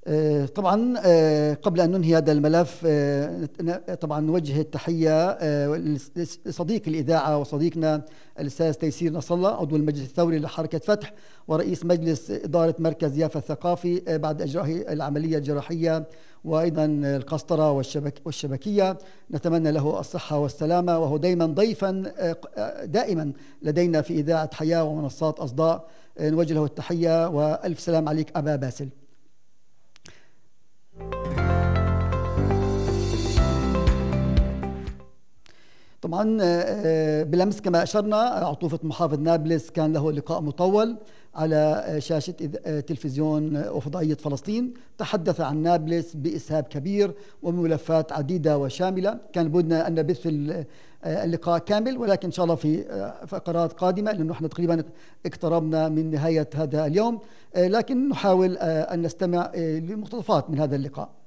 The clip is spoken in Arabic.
طبعا قبل أن ننهي هذا الملف طبعا نوجه التحية لصديق الإذاعة وصديقنا الأستاذ تيسير نصر الله عضو المجلس الثوري لحركة فتح ورئيس مجلس إدارة مركز يافا الثقافي بعد إجراء العملية الجراحية وأيضا القسطرة والشبكية. نتمنى له الصحة والسلامة، وهو دائما ضيفا دائما لدينا في إذاعة حياة ومنصات أصداء. نوجه له التحية وألف سلام عليك أبا باسل. طبعا بالأمس كما أشرنا عطوفة محافظ نابلس كان له لقاء مطول على شاشة تلفزيون وفضائية فلسطين، تحدث عن نابلس بإسهاب كبير وملفات عديدة وشاملة. كان بدنا أن نبث اللقاء كامل، ولكن إن شاء الله في فقرات قادمة، لأنه احنا تقريبا اقتربنا من نهاية هذا اليوم، لكن نحاول أن نستمع لمقتطفات من هذا اللقاء.